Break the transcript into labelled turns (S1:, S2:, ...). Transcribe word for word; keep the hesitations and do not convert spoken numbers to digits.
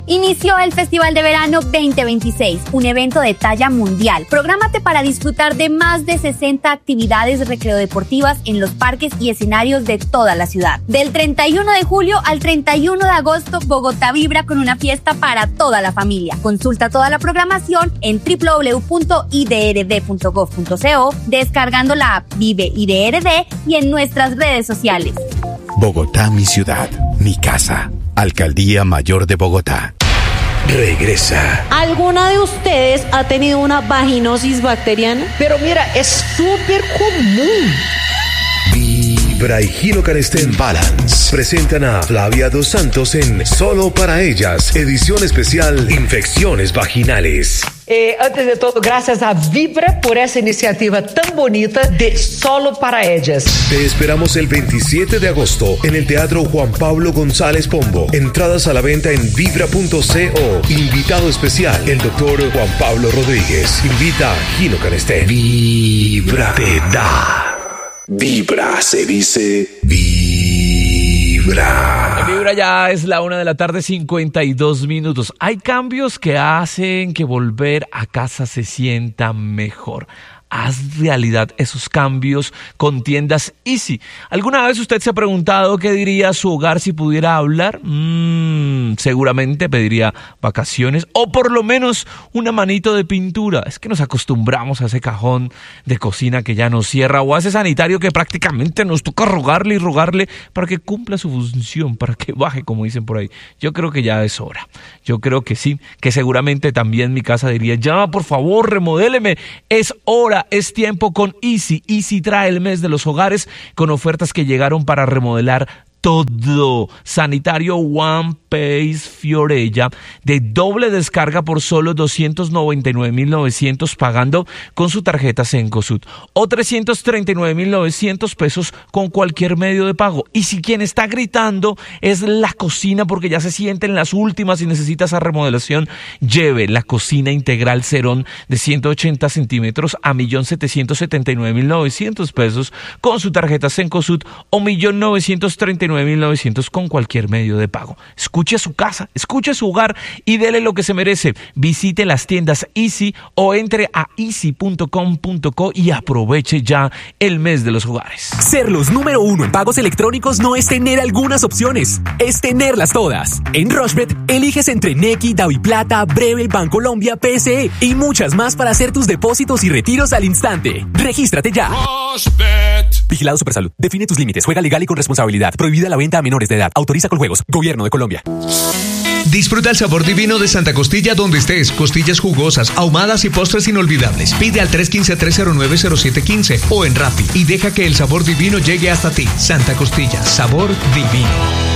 S1: Inició el Festival de Verano veinte veintiséis, un evento de talla mundial. Prográmate para disfrutar de más de sesenta actividades recreodeportivas en los parques y escenarios de toda la ciudad. Del treinta y uno de julio al treinta y uno de agosto, Bogotá vibra con una fiesta para toda la familia. Consulta toda la programación en doble u doble u doble u punto i d r d punto gov punto co, descargando la app Vive I D R D y en nuestras redes sociales.
S2: Bogotá, mi ciudad, mi casa. Alcaldía Mayor de Bogotá. Regresa.
S3: ¿Alguna de ustedes ha tenido una vaginosis bacteriana?
S4: Pero mira, es súper común.
S5: Vibra y Gino Canestén Balance presentan a Flavia Dos Santos en Solo para Ellas, edición especial Infecciones Vaginales.
S4: Eh, antes de todo, gracias a Vibra por esa iniciativa tan bonita de Solo para Ellas.
S5: Te esperamos el veintisiete de agosto en el Teatro Juan Pablo González Pombo. Entradas a la venta en vibra punto co. Invitado especial, el doctor Juan Pablo Rodríguez. Invita a Gino Canestén.
S2: Vibra te da. Vibra se dice Vibra.
S6: En Vibra ya es la una de la tarde, cincuenta y dos minutos. Hay cambios que hacen que volver a casa se sienta mejor. Haz realidad esos cambios con tiendas Easy. ¿Alguna vez usted se ha preguntado qué diría su hogar si pudiera hablar? Mm, seguramente pediría vacaciones o por lo menos una manito de pintura. Es que nos acostumbramos a ese cajón de cocina que ya no cierra o a ese sanitario que prácticamente nos toca rogarle y rogarle para que cumpla su función, para que baje, como dicen por ahí. Yo creo que ya es hora. Yo creo que sí, que seguramente también mi casa diría, ya, por favor, remodéleme. Es hora. Es tiempo con Easy. Easy trae el mes de los hogares con ofertas que llegaron para remodelar todo. Sanitario One Piece Fiorella de doble descarga por solo doscientos noventa y nueve mil novecientos pagando con su tarjeta Cencosud o trescientos treinta y nueve mil novecientos pesos con cualquier medio de pago. Y si quien está gritando es la cocina porque ya se siente en las últimas y necesita esa remodelación, lleve la cocina integral Cerón de ciento ochenta centímetros a un millón setecientos setenta y nueve mil novecientos pesos con su tarjeta Cencosud o un millón novecientos treinta y nueve mil novecientos con cualquier medio de pago. Escuche su casa, escuche su hogar y dele lo que se merece. Visite las tiendas Easy o entre a easy punto com punto co y aproveche ya el mes de los hogares.
S7: Ser los número uno en pagos electrónicos no es tener algunas opciones, es tenerlas todas. En Rushbet eliges entre Nequi, DaviPlata, Breve, Bancolombia, P S E y muchas más para hacer tus depósitos y retiros al instante. Regístrate ya. Rushbet. Vigilado Supersalud. Define tus límites. Juega legal y con responsabilidad. Prohibida la venta a menores de edad. Autoriza Coljuegos. Gobierno de Colombia.
S8: Disfruta el sabor divino de Santa Costilla donde estés. Costillas jugosas, ahumadas y postres inolvidables. Pide al tres uno cinco, tres cero nueve, cero siete uno cinco o en Rappi y deja que el sabor divino llegue hasta ti. Santa Costilla, sabor divino.